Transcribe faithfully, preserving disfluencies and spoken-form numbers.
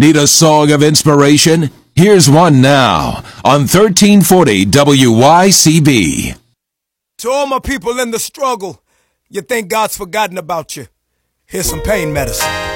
Need a song of inspiration? Here's one now on thirteen forty W Y C B. To all my people in the struggle, you think God's forgotten about you. Here's some pain medicine.